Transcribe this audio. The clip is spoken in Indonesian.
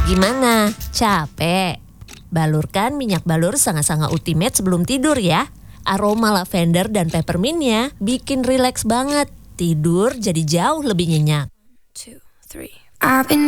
Gimana? Capek? Balurkan minyak balur Sangat-Sangat Ultimate sebelum tidur ya. Aroma lavender dan peppermintnya bikin rileks banget. Tidur jadi jauh lebih nyenyak. 2, 3. I've been